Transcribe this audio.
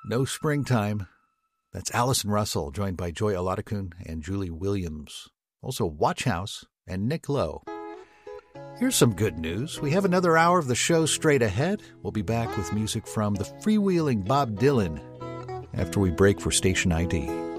No Springtime. That's Allison Russell, joined by Joy Olatakun and Julie Williams. Also Watch House and Nick Lowe. Here's some good news. We have another hour of the show straight ahead. We'll be back with music from the freewheeling Bob Dylan after we break for Station ID.